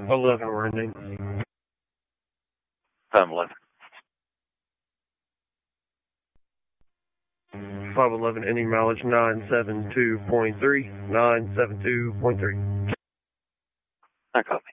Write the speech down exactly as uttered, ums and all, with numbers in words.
eleven running. five eleven. five eleven, ending mileage nine seven two point three, nine seven two point three. I copy.